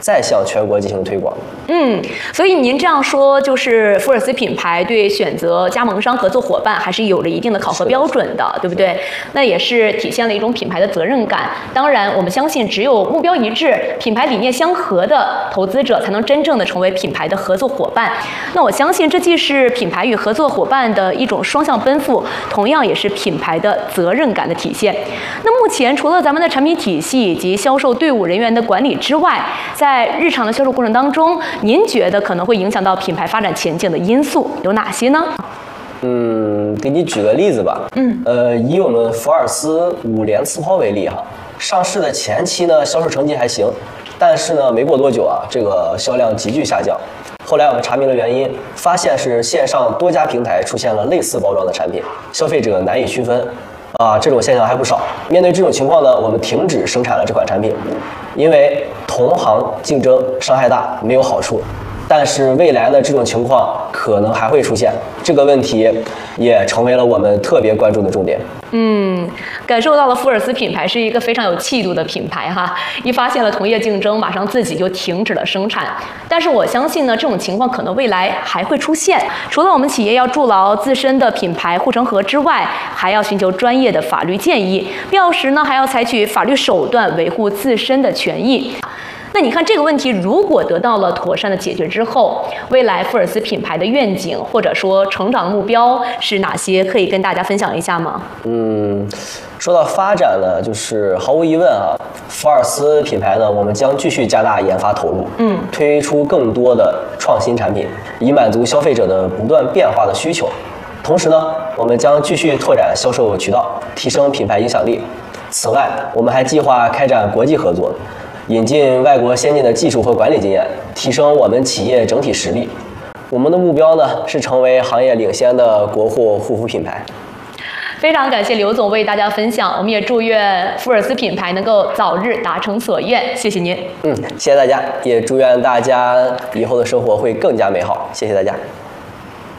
再向全国进行推广。 所以您这样说，就是福尔斯品牌对选择加盟商合作伙伴还是有了一定的考核标准的，对不对？那也是体现了一种品牌的责任感。当然，我们相信只有目标一致、品牌理念相合的投资者，才能真正的成为品牌的合作伙伴。那我相信，这既是品牌与合作伙伴的一种双向奔赴，同样也是品牌的责任感的体现。那目前除了咱们的产品体系以及销售队伍人员的管理之外，在日常的销售过程当中，您觉得可能会影响到品牌发展前景的因素有哪些呢？ 给你举个例子吧。以我们福尔斯5连刺抛为例哈，上市的前期呢，销售成绩还行，但是呢，没过多久啊，这个销量急剧下降。后来我们查明了原因，发现是线上多家平台出现了类似包装的产品，消费者难以区分。这种现象还不少。面对这种情况呢，我们停止生产了这款产品，因为同行竞争伤害大，没有好处。但是未来呢，这种情况可能还会出现，这个问题也成为了我们特别关注的重点。 感受到了福尔斯品牌是一个非常有气度的品牌哈，一发现了同业竞争，马上自己就停止了生产。但是我相信呢，这种情况可能未来还会出现。除了我们企业要筑牢自身的品牌护城河之外，还要寻求专业的法律建议，必要时呢，还要采取法律手段维护自身的权益。那你看这个问题，如果得到了妥善的解决之后，未来福尔斯品牌的愿景或者说成长的目标是哪些？可以跟大家分享一下吗？ 说到发展呢，就是毫无疑问啊，福尔斯品牌呢，我们将继续加大研发投入，推出更多的创新产品，以满足消费者的不断变化的需求。同时呢，我们将继续拓展销售渠道，提升品牌影响力。此外，我们还计划开展国际合作，引进外国先进的技术和管理经验，提升我们企业整体实力。我们的目标呢，是成为行业领先的国货护肤品牌。 非常感谢刘总为大家分享，我们也祝愿福尔斯品牌能够早日达成所愿。谢谢您。 谢谢大家，也祝愿大家以后的生活会更加美好。谢谢大家。